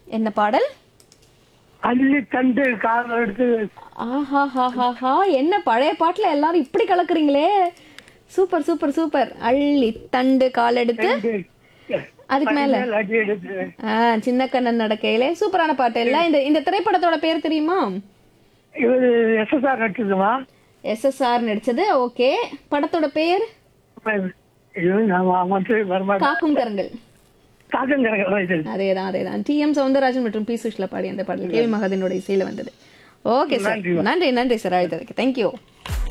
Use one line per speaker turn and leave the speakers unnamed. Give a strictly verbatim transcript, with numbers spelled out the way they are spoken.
என்ன பாடல்?
அள்ளி தண்டு காலம் எடுத்து
ஆஹாஹாஹாஹா, என்ன பழைய பாட்டுல எல்லாரும் இப்படி கலக்குறீங்களே. Super super super. அள்ளி தண்டு கால் எடுத்து அதுக்கு மேல
அடி எடுத்து
ஆ, சின்ன கண்ணன் நடக்கையிலே. சூப்பரான பாட்டு. எல்லாம் இந்த இந்த திரைப்படத்தோட பேர் தெரியுமா?
இவரு எஸ்எஸ்ஆர் நடிச்சதுமா?
எஸ்எஸ்ஆர் நடிச்சது. ஓகே, படத்தோட பேர்
இது நான் வந்து வரமாட்டேன்.
காக்கும் கரங்கள்.
காக்கங்கிறேன்.
அதேதான் அதேதான். டி எம் சௌந்தரராஜன் மற்றும் பி சுஷ்லா பாடி அந்த பாடல் கேவி மகாதேவனோட இசையில வந்தது. ஓகே சார், நன்றி நன்றி சார் அழைத்ததுக்கு. தேங்க்யூ.